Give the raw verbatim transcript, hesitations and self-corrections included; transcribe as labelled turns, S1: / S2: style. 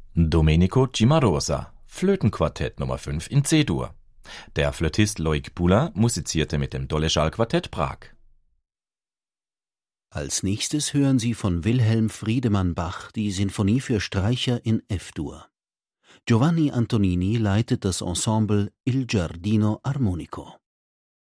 S1: Domenico Cimarosa, Flötenquartett Nummer fünf in C-Dur. Der Flötist Loic Bula musizierte mit dem Doleschal-Quartett Prag.
S2: Als nächstes hören Sie von Wilhelm Friedemann Bach die Sinfonie für Streicher in F-Dur. Giovanni Antonini leitet das Ensemble Il Giardino Armonico.